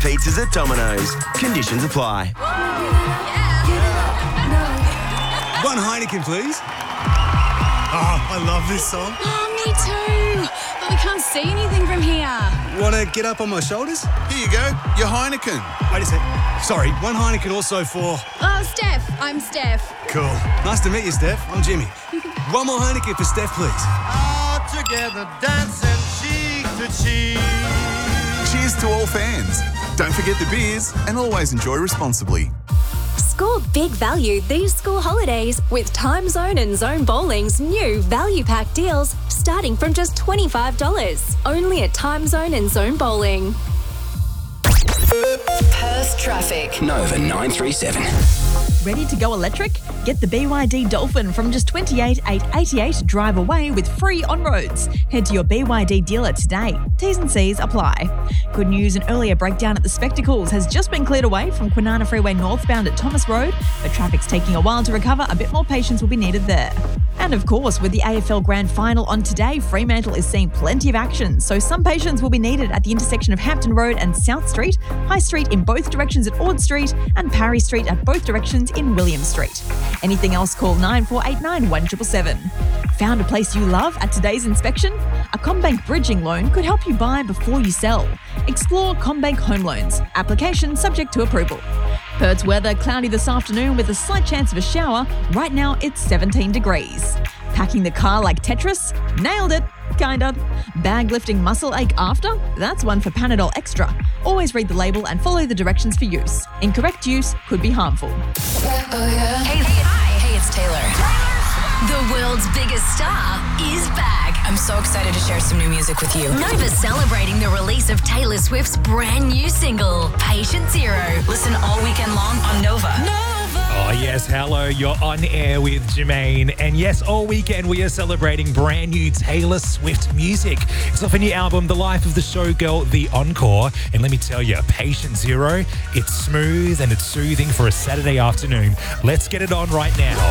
pizzas at Domino's. Conditions apply. One Heineken, please. Oh, I love this song. Oh, me too. But we can't see anything from here. Want to get up on my shoulders? Here you go, your Heineken. Wait a sec. Sorry, one Heineken also for... Oh, Steph. I'm Steph. Cool. Nice to meet you, Steph. I'm Jimmy. One more Heineken for Steph, please. All together dancing cheek to cheek. Cheers to all fans. Don't forget the beers and always enjoy responsibly. Score big value these school holidays with Time Zone and Zone Bowling's new value pack deals starting from just $25. Only at Time Zone and Zone Bowling. Perth traffic. Nova 937. Ready to go electric? Get the BYD Dolphin from just $28,888 drive away with free on-roads. Head to your BYD dealer today. T's and C's apply. Good news, an earlier breakdown at the Spectacles has just been cleared away from Kwinana Freeway northbound at Thomas Road, but traffic's taking a while to recover. A bit more patience will be needed there. And of course, with the AFL Grand Final on today, Fremantle is seeing plenty of action, so some patience will be needed at the intersection of Hampton Road and South Street, High Street in both directions at Ord Street, and Parry Street at both directions in William Street. Anything else, call 9489 1777. Found a place you love at today's inspection? A CommBank bridging loan could help you buy before you sell. Explore CommBank Home Loans. Application subject to approval. Perth's weather cloudy this afternoon with a slight chance of a shower. Right now it's 17 degrees. Packing the car like Tetris? Nailed it. Kinda. Bag lifting muscle ache after? That's one for Panadol Extra. Always read the label and follow the directions for use. Incorrect use could be harmful. Hey, it's Taylor. The world's biggest star is back. I'm so excited to share some new music with you. Nova's celebrating the release of Taylor Swift's brand new single, Patient Zero. Listen all weekend long on Nova. Oh, yes. Hello. You're on air with Jermaine. And yes, all weekend we are celebrating brand new Taylor Swift music. It's off a new album, The Life of the Showgirl, The Encore. And let me tell you, Patient Zero, it's smooth and it's soothing for a Saturday afternoon. Let's get it on right now.